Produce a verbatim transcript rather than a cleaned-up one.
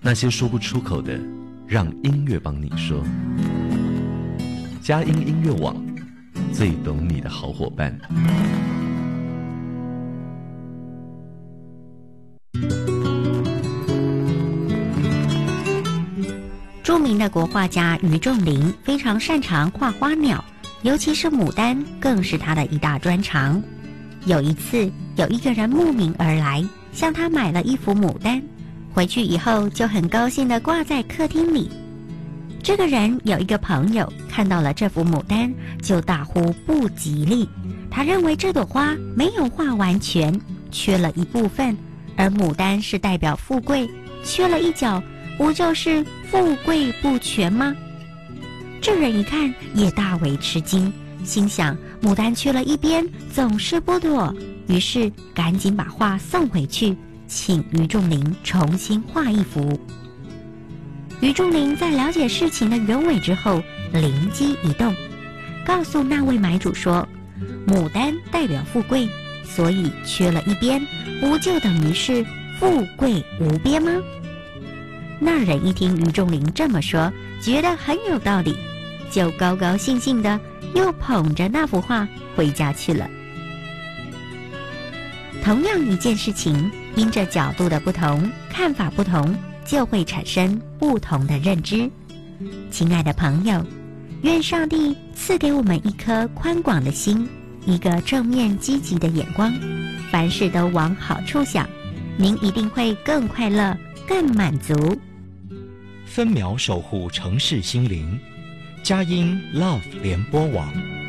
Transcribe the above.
那些说不出口的，让音乐帮你说。佳音音乐网，最懂你的好伙伴。 著名的国画家于仲林非常擅长画花鸟，尤其是牡丹更是他的一大专长。有一次，有一个人慕名而来，向他买了一幅牡丹，回去以后就很高兴地挂在客厅里。这个人有一个朋友看到了这幅牡丹，就大呼不吉利。他认为这朵花没有画完全，缺了一部分，而牡丹是代表富贵，缺了一角，不就是富贵不全吗？这人一看也大为吃惊，心想牡丹缺了一边，总是不妥，于是赶紧把画送回去，请于仲林重新画一幅。于仲林在了解事情的原委之后，灵机一动，告诉那位买主说，牡丹代表富贵，所以缺了一边，不就等于是富贵无边吗？那人一听于仲林这么说，觉得很有道理，就高高兴兴的又捧着那幅画回家去了。同样一件事情，因着角度的不同，看法不同，就会产生不同的认知。亲爱的朋友，愿上帝赐给我们一颗宽广的心，一个正面积极的眼光，凡事都往好处想，您一定会更快乐，更满足。 分秒守护城市心灵，佳音 Love 联播网。